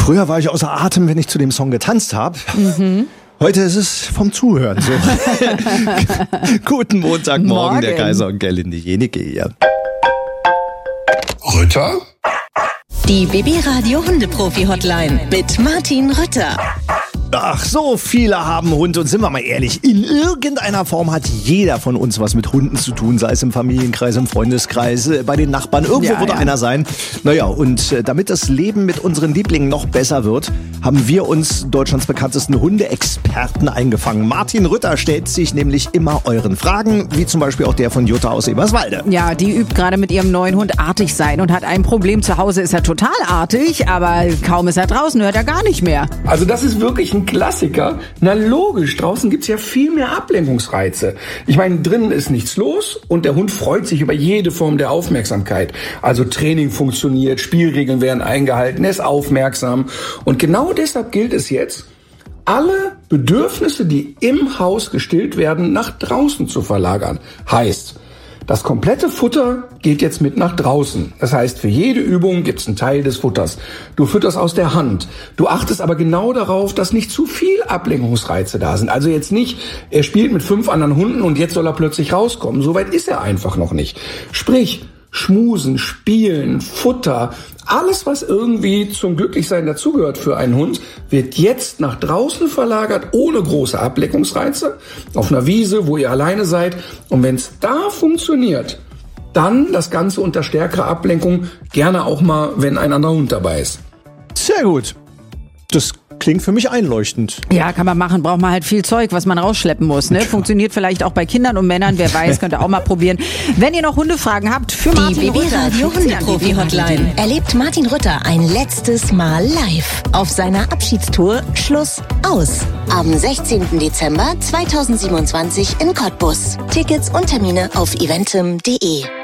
Früher war ich außer Atem, wenn ich zu dem Song getanzt habe. Heute ist es vom Zuhören so. Guten Montagmorgen, der Kaiser und Gerlinde Jenike hier. Rütter? Die Baby-Radio Hundeprofi-Hotline mit Martin Rütter. Ach, so viele haben Hund und sind wir mal ehrlich, in irgendeiner Form hat jeder von uns was mit Hunden zu tun, sei es im Familienkreis, im Freundeskreis, bei den Nachbarn, irgendwo wird einer sein. Naja, und damit das Leben mit unseren Lieblingen noch besser wird, haben wir uns Deutschlands bekanntesten Hundeexperten eingefangen. Martin Rütter stellt sich nämlich immer euren Fragen, wie zum Beispiel auch der von Jutta aus Eberswalde. Ja, die übt gerade mit ihrem neuen Hund artig sein und hat ein Problem. Zu Hause ist er total artig, aber kaum ist er draußen, hört er gar nicht mehr. Also das ist wirklich ein Klassiker. Na logisch, draußen gibt's ja viel mehr Ablenkungsreize. Ich meine, drinnen ist nichts los und der Hund freut sich über jede Form der Aufmerksamkeit. Also Training funktioniert, Spielregeln werden eingehalten, er ist aufmerksam. Und genau deshalb gilt es jetzt, alle Bedürfnisse, die im Haus gestillt werden, nach draußen zu verlagern. Heißt, das komplette Futter geht jetzt mit nach draußen. Das heißt, für jede Übung gibt's einen Teil des Futters. Du fütterst aus der Hand. Du achtest aber genau darauf, dass nicht zu viel Ablenkungsreize da sind. Also jetzt nicht, er spielt mit 5 anderen Hunden und jetzt soll er plötzlich rauskommen. Soweit ist er einfach noch nicht. Sprich, Schmusen, Spielen, Futter, alles, was irgendwie zum Glücklichsein dazugehört für einen Hund, wird jetzt nach draußen verlagert, ohne große Ablenkungsreize, auf einer Wiese, wo ihr alleine seid. Und wenn es da funktioniert, dann das Ganze unter stärkerer Ablenkung, gerne auch mal, wenn ein anderer Hund dabei ist. Sehr gut. Das klingt für mich einleuchtend. Ja, kann man machen, braucht man halt viel Zeug, was man rausschleppen muss. Ne? Funktioniert vielleicht auch bei Kindern und Männern, wer weiß, könnt ihr auch mal probieren. Wenn ihr noch Hundefragen habt, für Martin Die Baby-Radio Hundeprofi-Hotline erlebt Martin Rütter ein letztes Mal live auf seiner Abschiedstour Schluss aus. Am 16. Dezember 2027 in Cottbus. Tickets und Termine auf eventim.de.